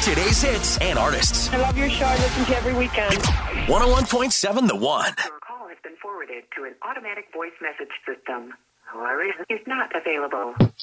Today's hits and artists. I love your show. I listen to you every weekend. 101.7 The One. Your call has been forwarded to an automatic voice message system. However, is not available.